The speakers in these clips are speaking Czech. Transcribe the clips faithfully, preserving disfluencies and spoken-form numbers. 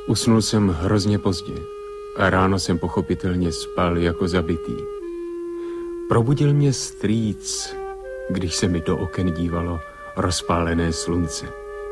Usnul jsem hrozně pozdě a ráno jsem pochopitelně spal jako zabitý. Probudil mě strýc, když se mi do oken dívalo rozpálené slunce.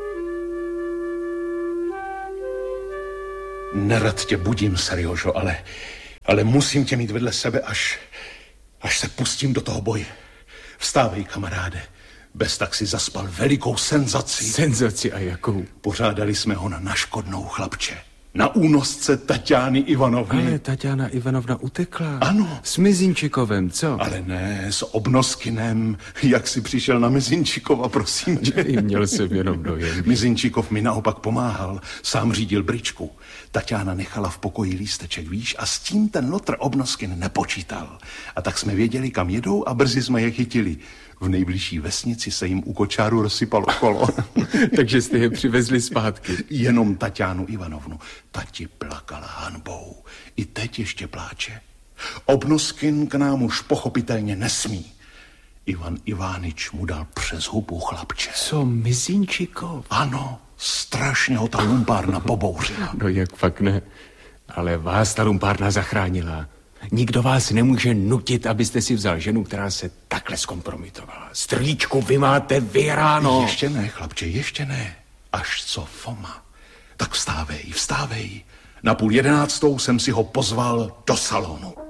Nerad tě budím, Seriožo, ale, ale musím tě mít vedle sebe, až, až se pustím do toho boje. Vstávej, kamaráde. Bez tak si zaspal velikou senzaci. Senzaci a jakou? Pořádali jsme ho na naškodnou, chlapče. Na únosce Taťány Ivanovny. Ale Taťána Ivanovna utekla. Ano. S Mizinčikovem, co? Ale ne, s Obnoskinem. Jak si přišel na Mizinčikova, prosím tě. Ne, měl jsem jenom dojem. Mizinčikov mi naopak pomáhal. Sám řídil bričku. Taťána nechala v pokoji lísteček, víš, a s tím ten lotr Obnoskin nepočítal. A tak jsme věděli, kam jedou a brzy jsme je chytili. V nejbližší vesnici se jim u kočáru rozsypalo kolo. Takže jste je přivezli zpátky. Jenom Taťánu Ivanovnu. Tati plakala hanbou. I teď ještě pláče. Obnoskin k nám už pochopitelně nesmí. Ivan Ivánič mu dal přes hubu, chlapče. Co, Mizinčikov? Ano, strašně ho ta lumpárna pobouřila. No jak fakt ne. Ale vás ta lumpárna zachránila. Nikdo vás nemůže nutit, abyste si vzal ženu, která se takhle zkompromitovala. Strýčku, vy máte vyhráno. Ještě ne, chlapče, ještě ne. Až co Foma. Tak vstávej, vstávej. Na půl jedenáctou jsem si ho pozval do salonu.